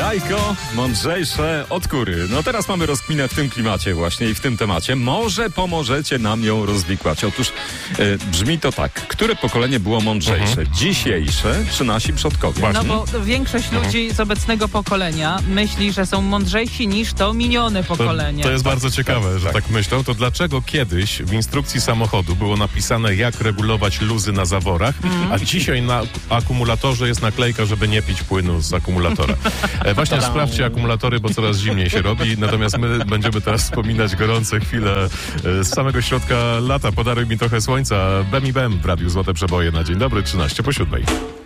Jajko mądrzejsze od kury. No teraz mamy rozkminę w tym klimacie właśnie i w tym temacie. Może pomożecie nam ją rozwikłać. Otóż brzmi to tak. Które pokolenie było mądrzejsze? Dzisiejsze czy nasi przodkowie? No bo większość ludzi z obecnego pokolenia myśli, że są mądrzejsi niż to minione pokolenie. To jest bardzo ciekawe, że tak myślą. To dlaczego kiedyś w instrukcji samochodu było napisane, jak regulować luzy na zaworach, a dzisiaj na akumulatorze jest naklejka, żeby nie pić płynu z akumulatora. Właśnie sprawdźcie akumulatory, bo coraz zimniej się robi. Natomiast my będziemy teraz wspominać gorące chwile z samego środka lata. Podaruj mi trochę słońca. Bem i Bem w Radiu Złote Przeboje na dzień dobry, 13 po 7.